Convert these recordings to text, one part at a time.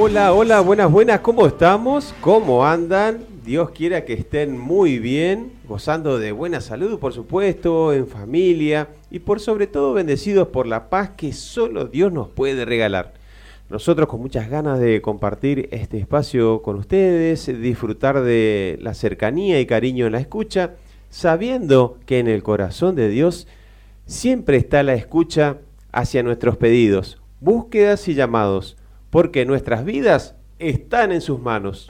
Hola, hola, buenas, ¿cómo estamos? ¿Cómo andan? Dios quiera que estén muy bien, gozando de buena salud, por supuesto, en familia y por sobre todo bendecidos por la paz que solo Dios nos puede regalar. Nosotros con muchas ganas de compartir este espacio con ustedes, disfrutar de la cercanía y cariño en la escucha, sabiendo que en el corazón de Dios siempre está la escucha hacia nuestros pedidos, búsquedas y llamados, porque nuestras vidas están en sus manos.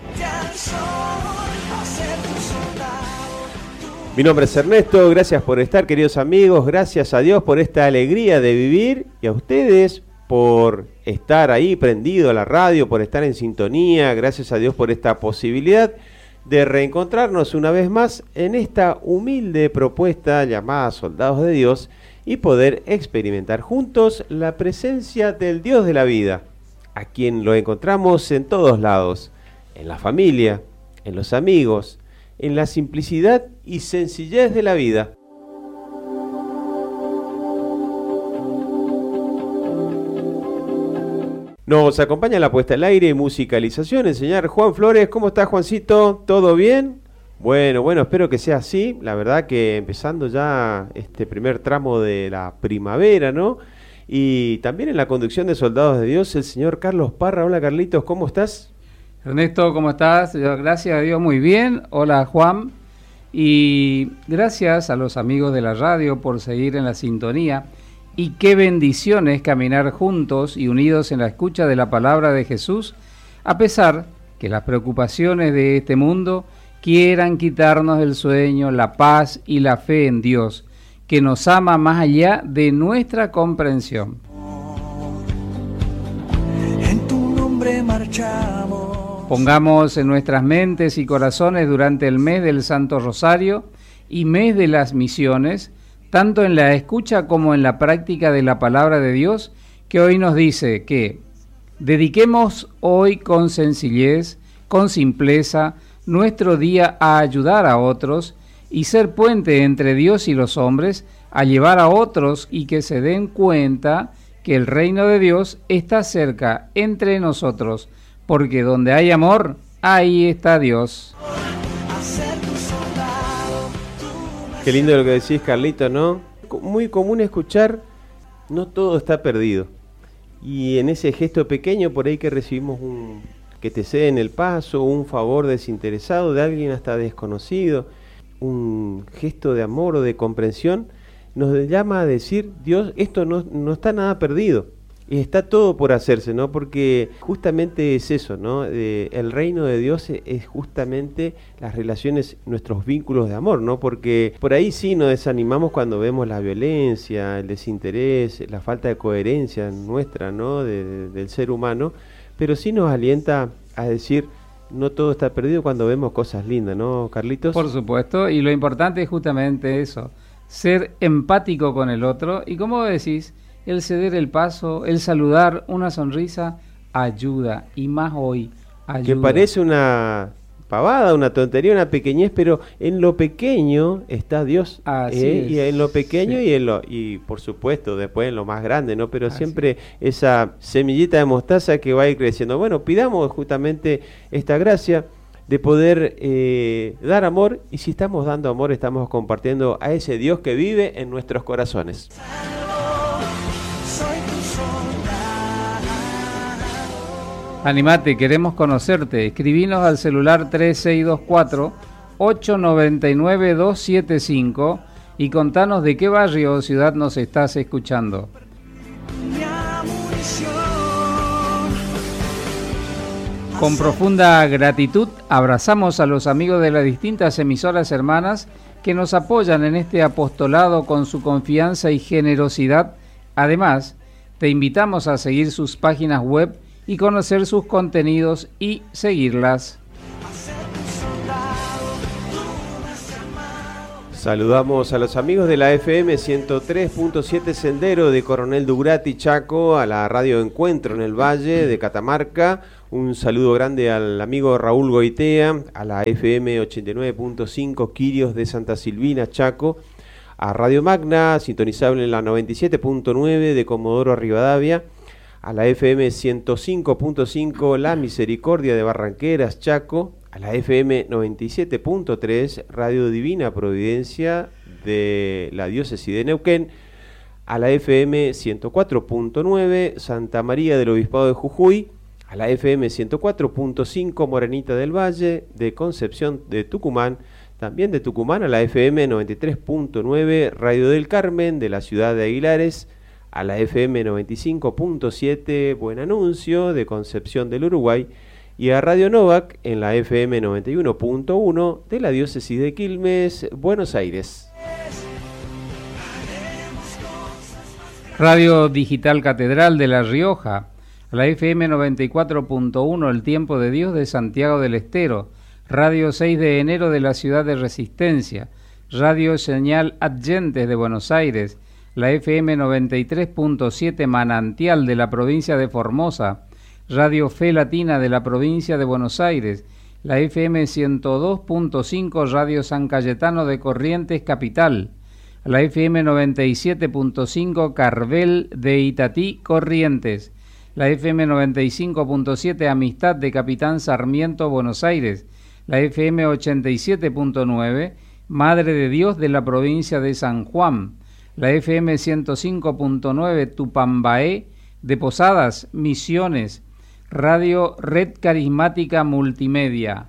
Mi nombre es Ernesto, gracias por estar, queridos amigos, gracias a Dios por esta alegría de vivir y a ustedes por estar ahí prendido a la radio, por estar en sintonía, gracias a Dios por esta posibilidad de reencontrarnos una vez más en esta humilde propuesta llamada Soldados de Dios y poder experimentar juntos la presencia del Dios de la vida, a quien lo encontramos en todos lados, en la familia, en los amigos, en la simplicidad y sencillez de la vida. Nos acompaña la puesta al aire y musicalización el señor Juan Flores. ¿Cómo está, Juancito? ¿Todo bien? Bueno, espero que sea así. La verdad que empezando ya este primer tramo de la primavera, ¿no? Y también en la conducción de Soldados de Dios, el señor Carlos Parra. Hola, Carlitos, ¿cómo estás? Ernesto, ¿cómo estás? Gracias a Dios, muy bien. Hola, Juan. Y gracias a los amigos de la radio por seguir en la sintonía. Y qué bendición es caminar juntos y unidos en la escucha de la palabra de Jesús, a pesar que las preocupaciones de este mundo quieran quitarnos el sueño, la paz y la fe en Dios, que nos ama más allá de nuestra comprensión. En tu nombre marchamos. Pongamos en nuestras mentes y corazones durante el mes del Santo Rosario y mes de las misiones, tanto en la escucha como en la práctica de la palabra de Dios, que hoy nos dice que dediquemos hoy con sencillez, con simpleza, nuestro día a ayudar a otros y ser puente entre Dios y los hombres, a llevar a otros y que se den cuenta que el reino de Dios está cerca entre nosotros, porque donde hay amor, ahí está Dios. Qué lindo lo que decís, Carlito, ¿no? Muy común escuchar, no todo está perdido. Y en ese gesto pequeño por ahí que recibimos que te ceden el paso, un favor desinteresado de alguien hasta desconocido, un gesto de amor o de comprensión, nos llama a decir, Dios, esto no está nada perdido. Y está todo por hacerse, ¿no? Porque justamente es eso, ¿no? El reino de Dios es justamente las relaciones, nuestros vínculos de amor, ¿no? Porque por ahí sí nos desanimamos cuando vemos la violencia, el desinterés, la falta de coherencia nuestra, ¿no? Del ser humano, pero sí nos alienta a decir, no todo está perdido cuando vemos cosas lindas, ¿no, Carlitos? Por supuesto, y lo importante es justamente eso, ser empático con el otro, y como decís, el ceder el paso, el saludar, una sonrisa, ayuda, y más hoy, ayuda. Que parece una pavada, una tontería, una pequeñez, pero en lo pequeño está Dios. Y en lo pequeño sí. y por supuesto después en lo más grande, ¿no? Pero siempre esa semillita de mostaza que va a ir creciendo. Bueno, pidamos justamente esta gracia de poder dar amor, y si estamos dando amor, estamos compartiendo a ese Dios que vive en nuestros corazones. Animate, queremos conocerte. Escribinos al celular 3624-899-275 y contanos de qué barrio o ciudad nos estás escuchando. Con profunda gratitud abrazamos a los amigos de las distintas emisoras hermanas que nos apoyan en este apostolado con su confianza y generosidad. Además, te invitamos a seguir sus páginas web y conocer sus contenidos y seguirlas. Saludamos a los amigos de la FM 103.7 Sendero de Coronel Dugrati, Chaco, a la Radio Encuentro en el Valle de Catamarca. Un saludo grande al amigo Raúl Goitea, a la FM 89.5 Quirios de Santa Silvina, Chaco, a Radio Magna, sintonizable en la 97.9 de Comodoro Rivadavia, a la FM 105.5 La Misericordia de Barranqueras, Chaco, a la FM 97.3 Radio Divina Providencia de la Diócesis de Neuquén, a la FM 104.9 Santa María del Obispado de Jujuy, a la FM 104.5 Morenita del Valle de Concepción de Tucumán, también de Tucumán a la FM 93.9 Radio del Carmen de la ciudad de Aguilares, a la FM 95.7 Buen Anuncio de Concepción del Uruguay y a Radio Novak en la FM 91.1 de la Diócesis de Quilmes, Buenos Aires. Radio Digital Catedral de La Rioja, a la FM 94.1 El Tiempo de Dios de Santiago del Estero, Radio 6 de enero de la ciudad de Resistencia, Radio Señal Adyentes de Buenos Aires, la FM 93.7 Manantial de la provincia de Formosa, Radio Fe Latina de la provincia de Buenos Aires, la FM 102.5 Radio San Cayetano de Corrientes Capital, la FM 97.5 Carvel de Itatí Corrientes, la FM 95.7 Amistad de Capitán Sarmiento Buenos Aires, la FM 87.9 Madre de Dios de la provincia de San Juan, la FM 105.9 Tupambaé de Posadas, Misiones, Radio Red Carismática Multimedia.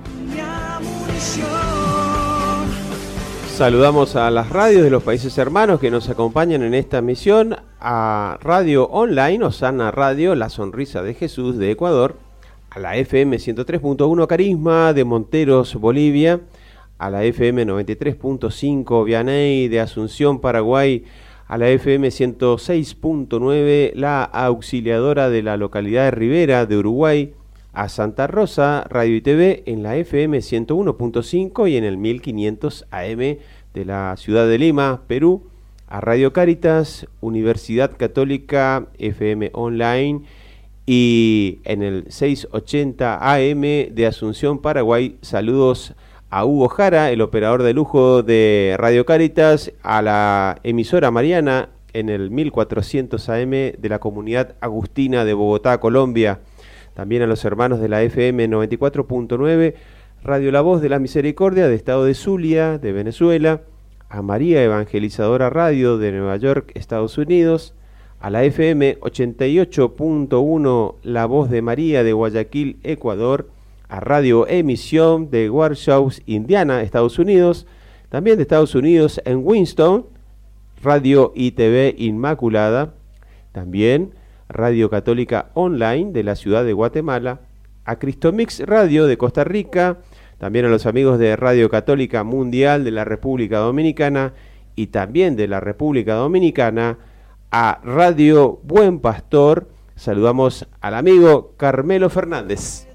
Saludamos a las radios de los países hermanos que nos acompañan en esta misión, a Radio Online, Osana Radio, La Sonrisa de Jesús de Ecuador, a la FM 103.1 Carisma de Monteros, Bolivia, a la FM 93.5 Vianey de Asunción, Paraguay, a la FM 106.9 La Auxiliadora de la localidad de Rivera de Uruguay, a Santa Rosa Radio y TV en la FM 101.5 y en el 1500 AM de la ciudad de Lima, Perú, a Radio Cáritas, Universidad Católica FM Online y en el 680 AM de Asunción, Paraguay. Saludos a Hugo Jara, el operador de lujo de Radio Cáritas, a la emisora Mariana en el 1400 AM de la comunidad agustina de Bogotá, Colombia. También a los hermanos de la FM 94.9, Radio La Voz de la Misericordia de Estado de Zulia, de Venezuela, a María Evangelizadora Radio de Nueva York, Estados Unidos, a la FM 88.1 La Voz de María de Guayaquil, Ecuador, a Radio Emisión de Warshaw, Indiana, Estados Unidos, también de Estados Unidos en Winston, Radio ITV Inmaculada, también Radio Católica Online de la ciudad de Guatemala, a Cristomix Radio de Costa Rica, también a los amigos de Radio Católica Mundial de la República Dominicana y también de la República Dominicana, a Radio Buen Pastor. Saludamos al amigo Carmelo Fernández.